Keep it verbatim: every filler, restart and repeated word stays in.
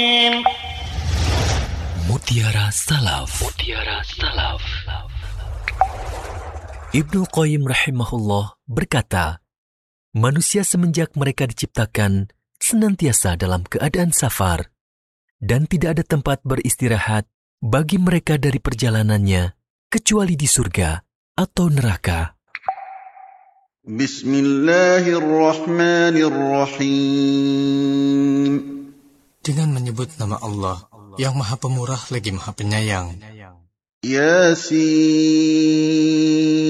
Mutiara Salaf. Mutiara Salaf. Ibnu Qayyim rahimahullah berkata, manusia semenjak mereka diciptakan senantiasa dalam keadaan safar dan tidak ada tempat beristirahat bagi mereka dari perjalanannya kecuali di surga atau neraka. Bismillahirrahmanirrahim. Dengan menyebut nama Allah yang Maha Pemurah lagi Maha Penyayang. Yasin.